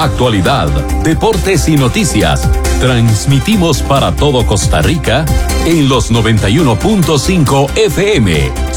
actualidad, deportes y noticias. Transmitimos para todo Costa Rica en los 91.5 FM.